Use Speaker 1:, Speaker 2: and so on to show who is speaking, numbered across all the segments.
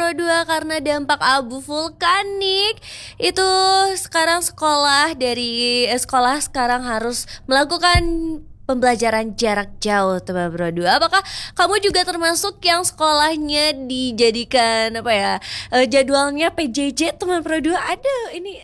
Speaker 1: Pro 2 karena dampak abu vulkanik. Itu sekarang sekolah sekarang harus melakukan pembelajaran jarak jauh teman Pro 2. Apakah kamu juga termasuk yang sekolahnya dijadikan jadwalnya PJJ teman Pro 2? Aduh ini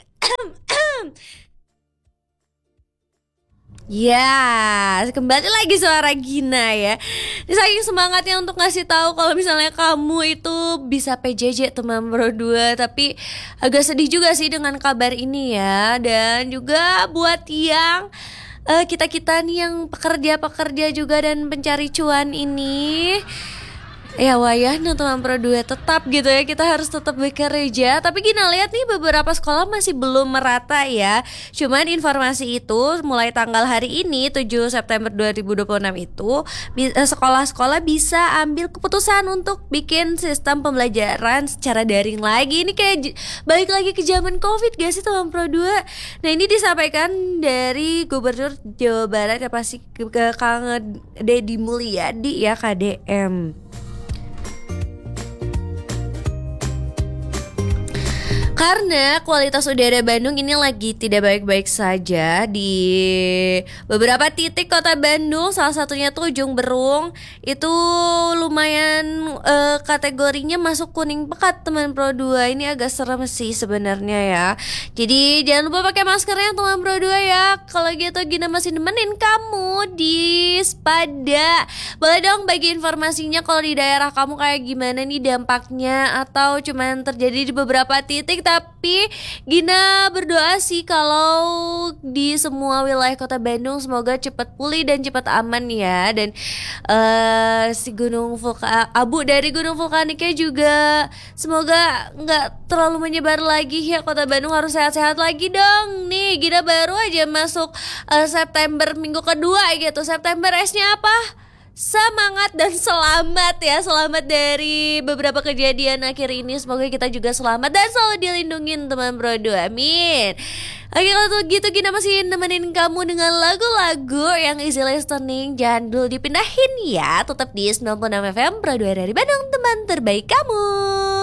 Speaker 1: ya, kembali lagi suara Gina ya. Saking semangatnya untuk ngasih tahu kalau misalnya kamu itu bisa PJJ teman Pro 2, tapi agak sedih juga sih dengan kabar ini ya. Dan juga buat yang kita-kita nih yang pekerja-pekerja juga dan pencari cuan ini, ya wayahnya teman Pro 2 tetap gitu ya, kita harus tetap bekerja. Tapi Gina lihat nih beberapa sekolah masih belum merata ya. Cuman informasi itu mulai tanggal hari ini 7 September 2026 itu sekolah-sekolah bisa ambil keputusan untuk bikin sistem pembelajaran secara daring lagi. Ini kayak balik lagi ke zaman Covid gak sih teman Pro 2? Nah ini disampaikan dari Gubernur Jawa Barat ya, pasti ke Kang Deddy Mulyadi ya, KDM. Karena kualitas udara Bandung ini lagi tidak baik-baik saja di beberapa titik kota Bandung, salah satunya tuh Ujung Berung. Itu lumayan kategorinya masuk kuning pekat teman Pro 2. Ini agak serem sih sebenarnya ya. Jadi jangan lupa pakai maskernya teman Pro 2 ya. Kalau gitu Gina masih nemenin kamu di Spada. Boleh dong bagi informasinya kalau di daerah kamu kayak gimana nih dampaknya, atau cuman terjadi di beberapa titik. Tapi Gina berdoa sih kalau di semua wilayah kota Bandung semoga cepat pulih dan cepat aman ya. Dan si abu dari gunung vulkaniknya juga semoga nggak terlalu menyebar lagi ya. Kota Bandung harus sehat-sehat lagi dong. Nih Gina baru aja masuk September minggu kedua gitu. September S-nya apa? Semangat dan selamat ya. Selamat dari beberapa kejadian akhir ini. Semoga kita juga selamat dan selalu dilindungin teman Pro 2. Amin. Oke kalau gitu Gina masih nemenin kamu dengan lagu-lagu yang easy listening. Jangan dulu dipindahin ya. Tetap di 96 FM Pro 2 dari Bandung, teman terbaik kamu.